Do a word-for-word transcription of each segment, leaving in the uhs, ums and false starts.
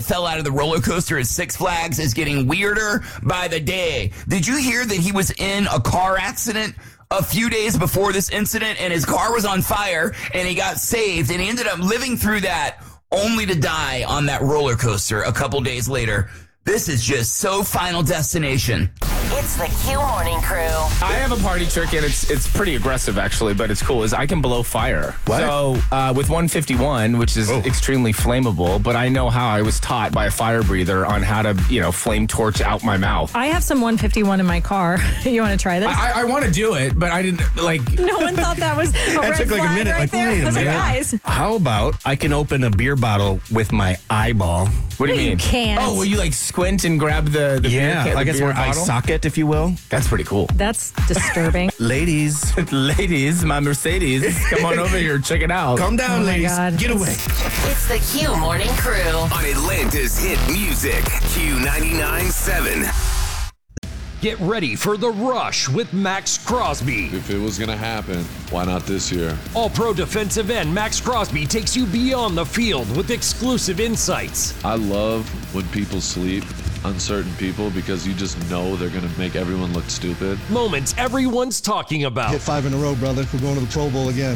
fell out of the roller coaster at Six Flags is getting weirder by the day. Did you hear that he was in a car accident a few days before this incident and his car was on fire and he got saved and he ended up living through that only to die on that roller coaster a couple days later? This is just so Final Destination. It's the Q Morning Crew. I have a party trick, and it's it's pretty aggressive, actually, but it's cool, is I can blow fire. What? So uh, with one fifty-one, which is Oh. extremely flammable, but I know how. I was taught by a fire breather on how to, you know, flame torch out my mouth. I have some one fifty-one in my car. You want to try this? I, I want to do it, but I didn't, like... no one thought that was a That red took like a flag minute. right Like, there. wait a I was like, minute. guys, How about I can open a beer bottle with my eyeball? What do you you mean? can't. Oh, will you, like, squint and grab the, the beer Yeah, can, I the guess beer where eye bottle? socket, if you will. That's pretty cool. That's disturbing. Ladies, Ladies, my Mercedes, come on over here, check it out. calm down, Oh my ladies. God. Get away. It's the Q Morning Crew. On Atlanta's hit music, Q ninety-nine point seven. Get ready for The Rush with Max Crosby. If it was going to happen, why not this year? All-pro defensive end Max Crosby takes you beyond the field with exclusive insights. I love when people sleep on certain people because you just know they're going to make everyone look stupid. Moments everyone's talking about. Hit five in a row, brother. We're going to the Pro Bowl again.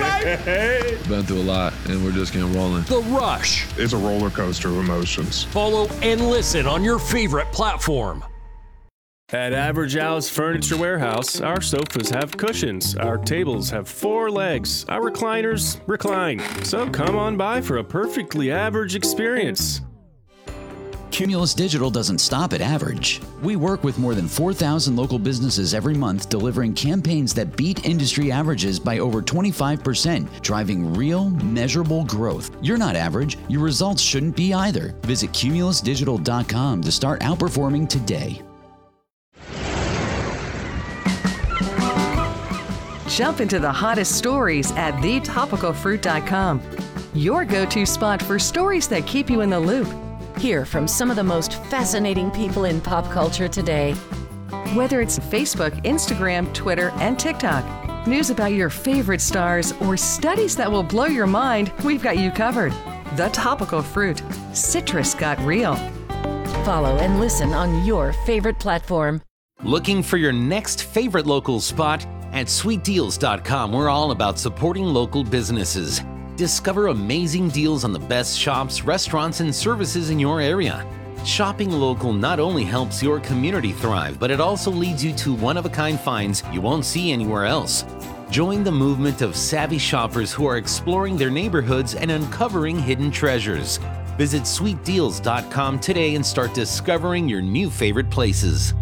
Been through a lot, and we're just getting rolling. The Rush. It's a roller coaster of emotions. Follow and listen on your favorite platform. At Average Al's Furniture Warehouse, our sofas have cushions, our tables have four legs, our recliners recline. So come on by for a perfectly average experience. Cumulus Digital doesn't stop at average. We work with more than four thousand local businesses every month, delivering campaigns that beat industry averages by over twenty-five percent, driving real, measurable growth. You're not average. Your results shouldn't be either. Visit cumulus digital dot com to start outperforming today. Jump into the hottest stories at the topical fruit dot com. Your go-to spot for stories that keep you in the loop. Hear from some of the most fascinating people in pop culture today. Whether it's Facebook, Instagram, Twitter, and TikTok, news about your favorite stars, or studies that will blow your mind, we've got you covered. The Topical Fruit. Citrus got real. Follow and listen on your favorite platform. Looking for your next favorite local spot? At sweet deals dot com, we're all about supporting local businesses. Discover amazing deals on the best shops, restaurants, and services in your area. Shopping local not only helps your community thrive, but it also leads you to one-of-a-kind finds you won't see anywhere else. Join the movement of savvy shoppers who are exploring their neighborhoods and uncovering hidden treasures. Visit sweet deals dot com today and start discovering your new favorite places.